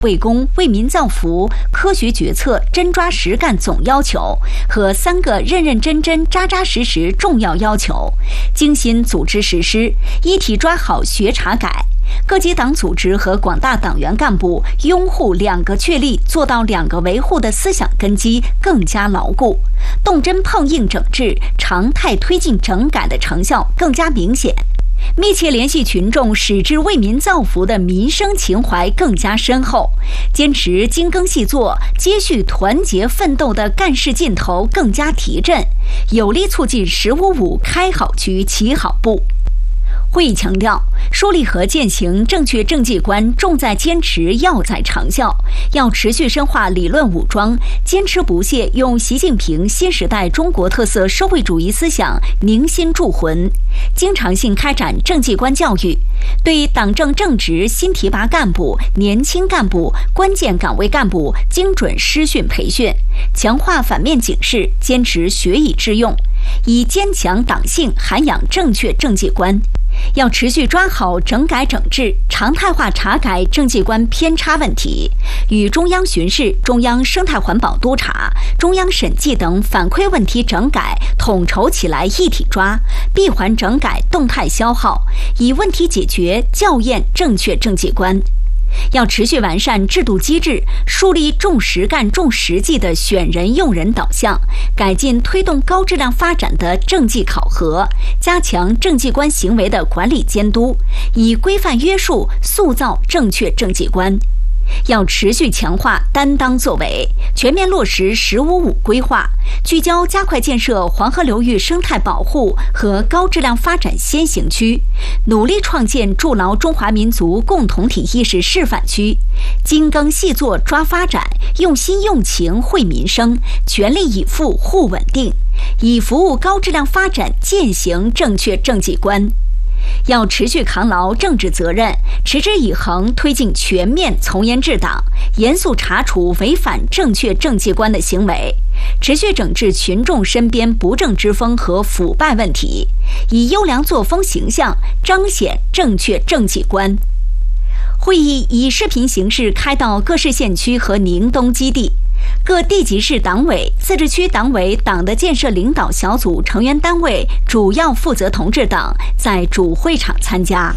为公、为民造福、科学决策、真抓实干总要求和3个认认真真、扎扎实实重要要求，精心组织实施，一体抓好学查改。各级党组织和广大党员干部拥护2个确立，做到2个维护的思想根基更加牢固，动真碰硬整治，常态推进整改的成效更加明显。密切联系群众，使之为民造福的民生情怀更加深厚，坚持精耕细作，接续团结奋斗的干事劲头更加提振，有力促进“15+5”开好局、起好步。会议强调，树立和践行正确政绩观重在坚持，要在长效，要持续深化理论武装，坚持不懈用习近平新时代中国特色社会主义思想凝心铸魂，经常性开展政绩观教育，对党政正直新提拔干部、年轻干部、关键岗位干部精准师训培训，强化反面警示，坚持学以致用，以坚强党性涵养正确政绩观。要持续抓好整改整治，常态化查改政绩观偏差问题，与中央巡视、中央生态环保督察、中央审计等反馈问题整改统筹起来一体抓，闭环整改动态消耗，以问题解决校验正确政绩观。要持续完善制度机制，树立重实干重实际的选人用人导向，改进推动高质量发展的政绩考核，加强政绩观行为的管理监督，以规范约束塑造正确政绩观。要持续强化担当作为，全面落实“15+5”规划，聚焦加快建设黄河流域生态保护和高质量发展先行区，努力创建筑牢中华民族共同体意识示范区，精耕细作抓发展，用心用情惠民生，全力以赴护稳定，以服务高质量发展践行正确政绩观。要持续扛牢政治责任，持之以恒推进全面从严治党，严肃查处违反正确政绩观的行为，持续整治群众身边不正之风和腐败问题，以优良作风形象彰显正确政绩观。会议以视频形式开到各市县区和宁东基地，各地级市党委、自治区党委党的建设领导小组成员单位主要负责同志等在主会场参加。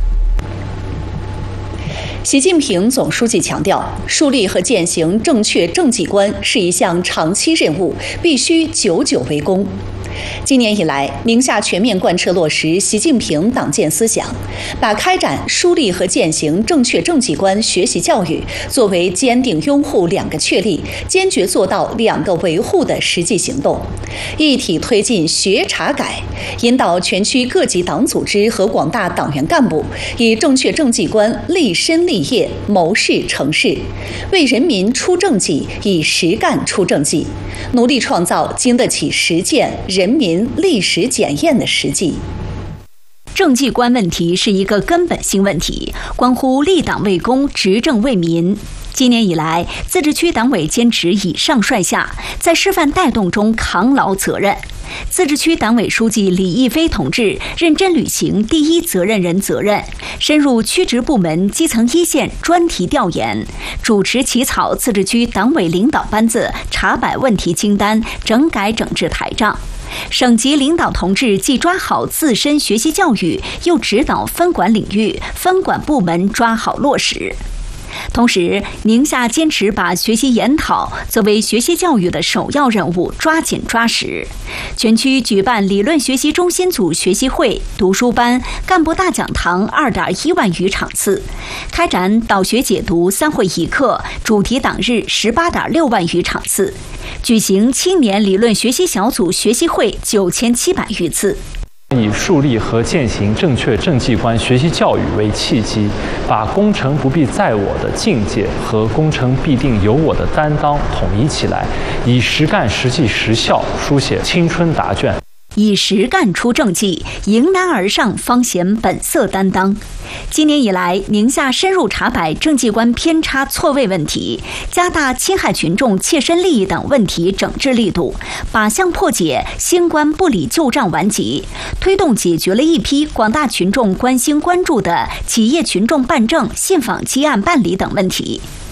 习近平总书记强调，树立和践行正确政绩观是一项长期任务，必须久久为功。今年以来，宁夏全面贯彻落实习近平党建思想，把开展树立和践行正确政绩观学习教育作为坚定拥护2个确立、坚决做到2个维护的实际行动，一体推进学查改，引导全区各级党组织和广大党员干部以正确政绩观立身立业、谋事成事，为人民出政绩，以实干出政绩，努力创造经得起实践、人民历史检验的实际。 政绩观问题是一个根本性问题，关乎立党为公、执政为民。今年以来，自治区党委坚持以上率下，在示范带动中扛牢责任。自治区党委书记李毅飞同志认真履行第一责任人责任，深入区直部门基层一线专题调研，主持起草自治区党委领导班子查摆问题清单、整改整治台账。省级领导同志既抓好自身学习教育，又指导分管领域、分管部门抓好落实。同时，宁夏坚持把学习研讨作为学习教育的首要任务，抓紧抓实。全区举办理论学习中心组学习会、读书班、干部大讲堂2.1万余场次，开展导学解读3会1课、主题党日18.6万余场次，举行青年理论学习小组学习会9700余次。 以树立和践行正确政绩观学习教育为契机，把功成不必在我的境界和功成必定由我的担当统一起来，以实干实际实效书写青春答卷。 以实干出政绩，迎难而上，方显本色担当。今年以来，宁夏深入查摆政绩观偏差错位问题，加大侵害群众切身利益等问题整治力度，靶向破解新官不理旧账顽疾，推动解决了一批广大群众关心关注的企业群众办证、信访积案办理等问题。